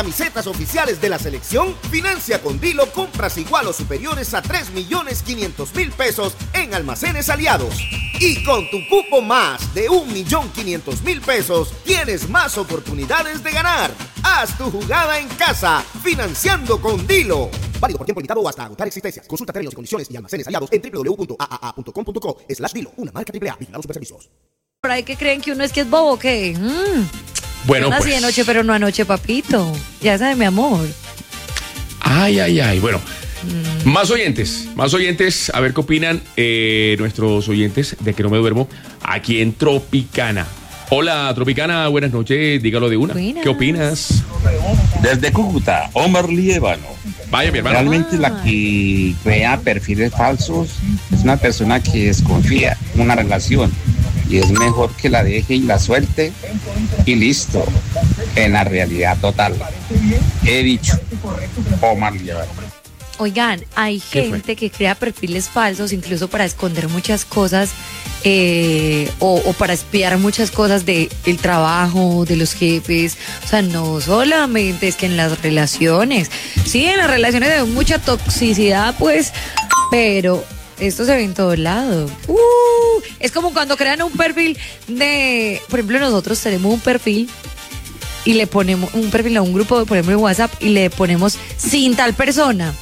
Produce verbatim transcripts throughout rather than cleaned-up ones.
Camisetas oficiales de la selección, financia con Dilo compras igual o superiores a tres millones quinientos mil pesos en Almacenes Aliados. Y con tu cupo más de un millón quinientos mil pesos, tienes más oportunidades de ganar. Haz tu jugada en casa, financiando con Dilo. Válido por tiempo limitado o hasta agotar existencias. Consulta términos y condiciones y almacenes aliados en w w w punto a a a punto com punto co slash Dilo, una marca triple A, vigilados superservicios. Por ahí que creen que uno es que es bobo, ¿qué? Mm. Bueno, Yo nací pues. de noche, pero no anoche, papito. Ya sabe, mi amor. Ay, ay, ay. Bueno, mm. más oyentes, más oyentes. A ver qué opinan eh, nuestros oyentes de Que No Me Duermo aquí en Tropicana. Hola, Tropicana, buenas noches. Dígalo de una. Buenas. ¿Qué opinas? Desde Cúcuta, Omar Liévano. Vaya, mi hermano. Realmente la que crea perfiles falsos es una persona que desconfía en una relación y es mejor que la deje y la suelte y listo, en la realidad total. He dicho, Omar Liévano. Oigan, hay gente que crea perfiles falsos incluso para esconder muchas cosas eh, o, o para espiar muchas cosas del trabajo, de los jefes. O sea, no solamente es que en las relaciones. Sí, en las relaciones hay mucha toxicidad, pues, pero esto se ve en todos lados. Uh, es como cuando crean un perfil de... Por ejemplo, nosotros tenemos un perfil y le ponemos un perfil a un grupo, por ejemplo, en WhatsApp, y le ponemos sin tal persona.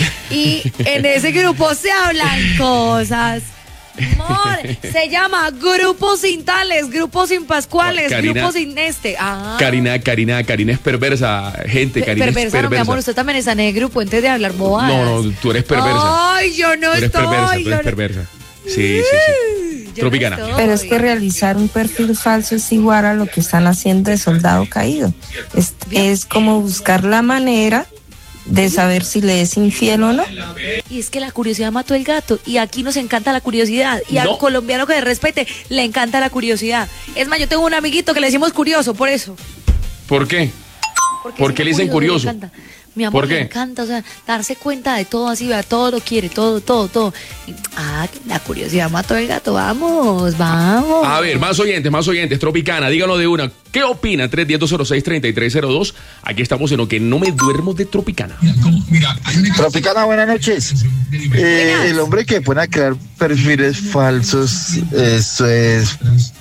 Y en ese grupo se hablan cosas. Amor, se llama grupo sin tales, grupo sin pascuales, Karina, grupo sin este. Ah. Karina, Karina, Karina es perversa, gente, Karina perversa, es perversa. No, mi amor, usted también está en el grupo antes de hablar bobadas. No, no, tú eres perversa. Ay, yo no tú eres estoy. perversa, tú eres yo... perversa. Sí, sí, sí. Yo Tropicana. no Pero es que realizar un perfil falso es igual a lo que están haciendo de soldado caído. Es, es como buscar la manera de saber si le es infiel o no. Y es que la curiosidad mató el gato. Y aquí nos encanta la curiosidad. Y al No. colombiano que le respete, le encanta la curiosidad. Es más, yo tengo un amiguito que le decimos curioso, por eso. ¿Por qué? Porque ¿Por es qué una le dicen curioso? le encanta. Mi amor, ¿Por qué? le encanta, o sea, darse cuenta de todo así, vea, todo lo quiere, todo, todo, todo. Y, ah, la curiosidad mató el gato, vamos, vamos. A ver, más oyentes, más oyentes, Tropicana, díganlo de una. ¿Qué opina? tres uno cero, dos cero seis, tres tres cero dos. Aquí estamos en lo que no me duermo de Tropicana. Tropicana, buenas noches. Eh, el hombre que pone a crear perfiles falsos, eso es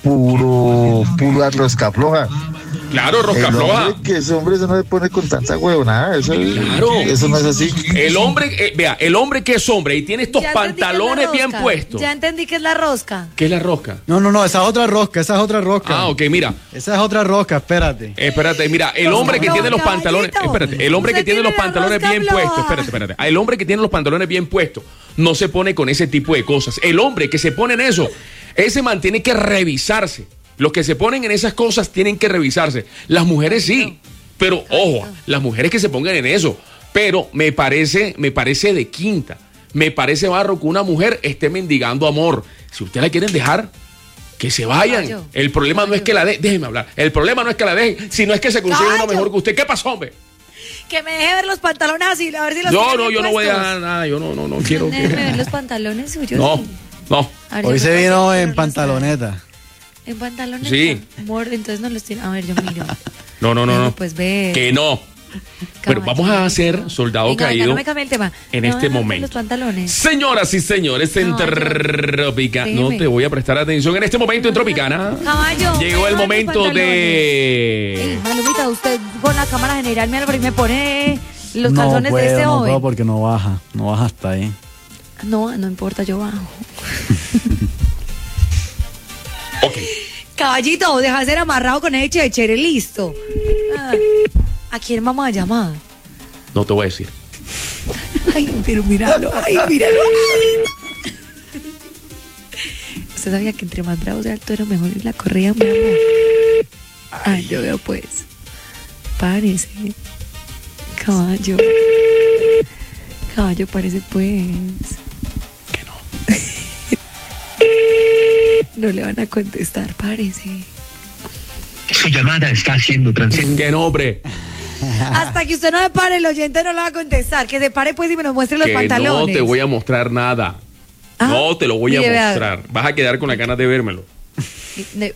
puro, puro rosca floja. Claro, rosca el floja. Hombre que ese hombre eso no le pone con tanta huevonada, eso, Claro. eso no es así. El hombre, eh, vea, el hombre que es hombre y tiene estos Ya entendí que es la pantalones bien rosca. puestos. Ya entendí que es la rosca. ¿Qué es la rosca? No, no, no, esa es otra rosca, esa es otra rosca. Ah, ok, mira. Esa es otra rosca, espérate. Espérate, mira, el Rosca hombre que floja, tiene los pantalones, caballito. espérate, el hombre que Usted tiene los tiene la pantalones rosca bien floja. puestos, espérate, espérate. El hombre que tiene los pantalones bien puestos no se pone con ese tipo de cosas. El hombre que se pone en eso, ese man tiene que revisarse. Los que se ponen en esas cosas tienen que revisarse. Las mujeres sí, pero ojo, las mujeres que se pongan en eso. Pero me parece, me parece de quinta. Me parece barro que una mujer esté mendigando amor. Si ustedes la quieren dejar, que se vayan. Caballo. El problema no es que la dejen, déjenme hablar. El problema no es que la dejen, sino es que se consiga uno Caballo. mejor que usted. ¿Qué pasó, hombre? Que me deje ver los pantalones así, a ver si los No, tiene no, bien yo no voy a puestos. dejar nada. Yo no, no, no quiero. que- Déjeme ver los pantalones suyos. No, no. A ver, Hoy yo se creo que vino sí, en pero no pantaloneta. sé. ¿En pantalones? Sí. Amor, entonces no los tiene. A ver, yo miro. No, no, no, Bueno, no. pues ve. Que no. Pero vamos a hacer Soldado Venga, venga, Caído no me cambie el tema. en Me este van a ver momento. los pantalones. Señoras y señores, en Caballo. Tropicana. No Dime. te voy a prestar atención en este momento en Tropicana. Caballo. Llegó me el van los momento pantalones. de. Ey, Malumita, usted con la cámara general me abre y me pone los no calzones puedo, de este no joven. puedo porque no baja, no baja hasta ahí. No, no importa, yo bajo. Ok. Caballito, deja de ser amarrado con ese chéchere, listo. Ah, ¿a quién vamos a llamar? No te voy a decir. Ay, pero míralo, ay, míralo. ¿Usted sabía que entre más bravo sea el toro, mejor es la corrida, mi amor? Ay, yo veo pues. Párese. Caballo. Caballo, parece pues. Que no. No le van a contestar, parece. Su llamada está siendo transmitida. Que no, hombre. Hasta que usted no me pare, el oyente no le va a contestar. Que se pare pues y me nos muestre los Que pantalones. no te voy a mostrar nada. Ah, No te lo voy a mire, vea. mostrar. Vas a quedar con la ganas de vérmelo. Ne-